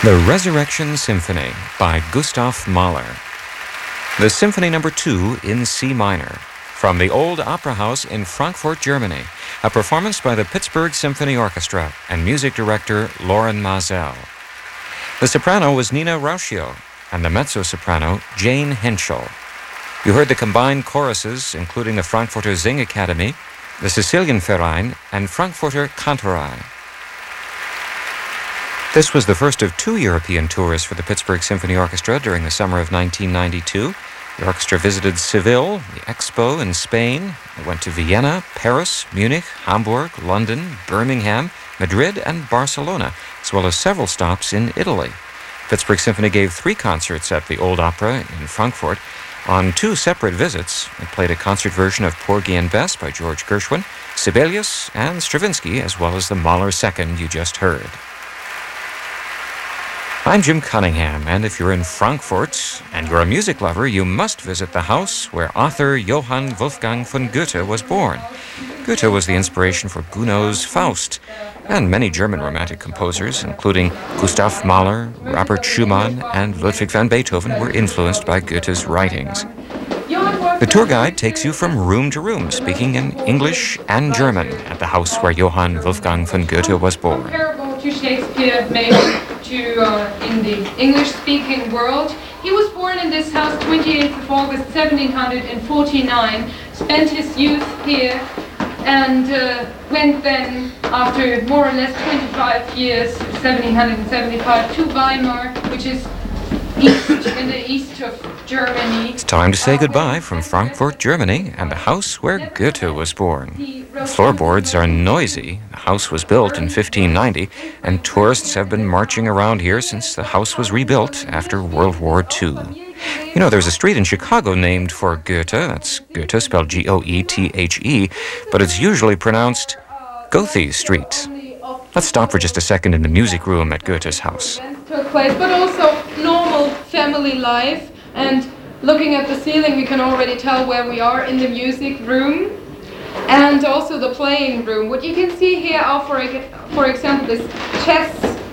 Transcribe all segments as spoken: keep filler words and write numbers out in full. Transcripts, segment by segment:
The Resurrection Symphony by Gustav Mahler. The Symphony Number Two in C minor, from the Old Opera House in Frankfurt, Germany, a performance by the Pittsburgh Symphony Orchestra and music director Loren Maazel. The soprano was Nina Rauschio, and the mezzo-soprano Jane Henschel. You heard the combined choruses, including the Frankfurter Sing Academy, the Sicilian Verein, and Frankfurter Kantorei. This was the first of two European tours for the Pittsburgh Symphony Orchestra during the summer of nineteen ninety-two. The orchestra visited Seville, the Expo in Spain. It went to Vienna, Paris, Munich, Hamburg, London, Birmingham, Madrid, and Barcelona, as well as several stops in Italy. Pittsburgh Symphony gave three concerts at the Old Opera in Frankfurt. On two separate visits, it played a concert version of Porgy and Bess by George Gershwin, Sibelius, and Stravinsky, as well as the Mahler Second you just heard. I'm Jim Cunningham, and if you're in Frankfurt and you're a music lover, you must visit the house where author Johann Wolfgang von Goethe was born. Goethe was the inspiration for Gounod's Faust, and many German romantic composers, including Gustav Mahler, Robert Schumann, and Ludwig van Beethoven, were influenced by Goethe's writings. The tour guide takes you from room to room, speaking in English and German at the house where Johann Wolfgang von Goethe was born. To Shakespeare, maybe to uh, in the English-speaking world. He was born in this house twenty-eighth of August seventeen forty-nine, spent his youth here, and uh, went then, after more or less twenty-five years, seventeen seventy-five, to Weimar, which is east, in the east of Germany. It's time to say goodbye from Frankfurt, Germany, and the house where Goethe was born. The floorboards are noisy. The house was built in fifteen ninety, and tourists have been marching around here since the house was rebuilt after World War Two. You know, there's a street in Chicago named for Goethe. That's Goethe, spelled G O E T H E, but it's usually pronounced Goethe Street. Let's stop for just a second in the music room at Goethe's house. Took place, but also normal family life. And looking at the ceiling, we can already tell where we are in the music room. And also the playing room. What you can see here are, for, for example, this chess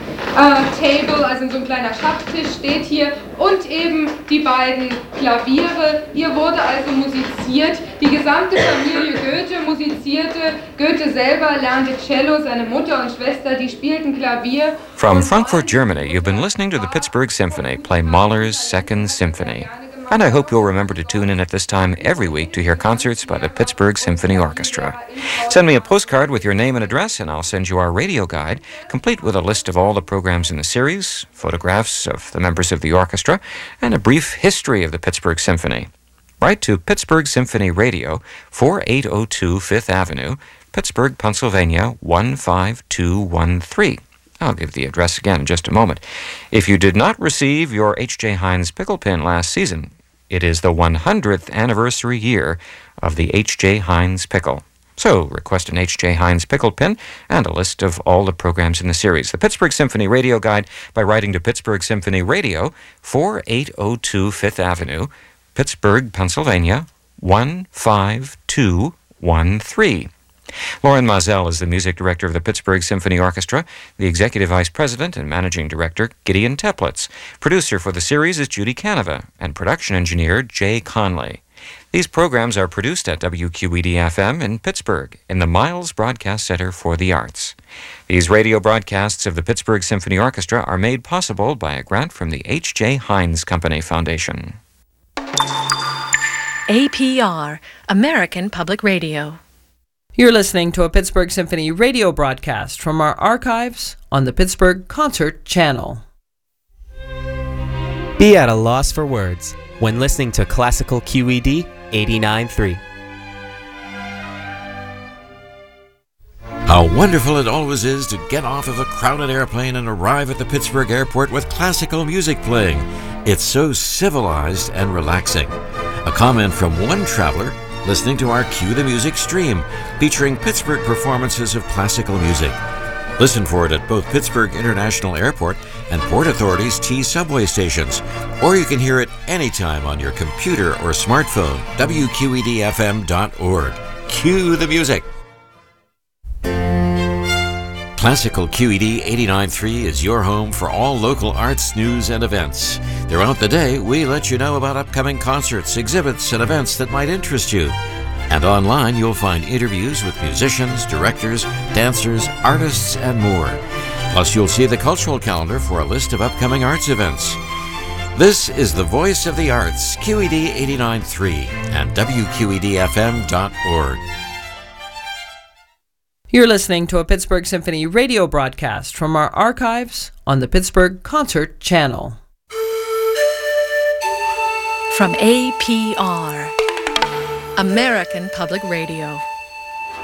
uh, table, also so ein kleiner Schachtisch steht hier, und eben die beiden Klaviere. Hier wurde also musiziert. Die gesamte Familie Goethe musizierte. Goethe selber lernte Cello, seine Mutter und Schwester, die spielten Klavier. From Frankfurt, Germany, you've been listening to the Pittsburgh Symphony play Mahler's Second Symphony. And I hope you'll remember to tune in at this time every week to hear concerts by the Pittsburgh Symphony Orchestra. Send me a postcard with your name and address, and I'll send you our radio guide, complete with a list of all the programs in the series, photographs of the members of the orchestra, and a brief history of the Pittsburgh Symphony. Write to Pittsburgh Symphony Radio, forty-eight oh two Fifth Avenue, Pittsburgh, Pennsylvania, one five two one three. I'll give the address again in just a moment. If you did not receive your H J Heinz pickle pin last season, it is the one hundredth anniversary year of the H J Heinz pickle. So request an H J Heinz pickle pin and a list of all the programs in the series. The Pittsburgh Symphony Radio Guide by writing to Pittsburgh Symphony Radio, forty-eight oh two Fifth Avenue, Pittsburgh, Pennsylvania, one five two one three. Loren Maazel is the music director of the Pittsburgh Symphony Orchestra, the executive vice president and managing director, Gideon Teplitz. Producer for the series is Judy Canova, and production engineer, Jay Conley. These programs are produced at W Q E D F M in Pittsburgh, in the Miles Broadcast Center for the Arts. These radio broadcasts of the Pittsburgh Symphony Orchestra are made possible by a grant from the H J Heinz Company Foundation. A P R, American Public Radio. You're listening to a Pittsburgh Symphony radio broadcast from our archives on the Pittsburgh Concert Channel. Be at a loss for words when listening to Classical Q E D eighty-nine point three. How wonderful it always is to get off of a crowded airplane and arrive at the Pittsburgh airport with classical music playing. It's so civilized and relaxing. A comment from one traveler listening to our Cue the Music stream, featuring Pittsburgh performances of classical music. Listen for it at both Pittsburgh International Airport and Port Authority's T subway stations, or you can hear it anytime on your computer or smartphone, W Q E D F M dot org. Cue the music. Classical Q E D eighty-nine point three is your home for all local arts, news, and events. Throughout the day, we let you know about upcoming concerts, exhibits, and events that might interest you. And online, you'll find interviews with musicians, directors, dancers, artists, and more. Plus, you'll see the cultural calendar for a list of upcoming arts events. This is the Voice of the Arts, Q E D eighty-nine point three and W Q E D F M dot org. You're listening to a Pittsburgh Symphony radio broadcast from our archives on the Pittsburgh Concert Channel. From A P R, American Public Radio.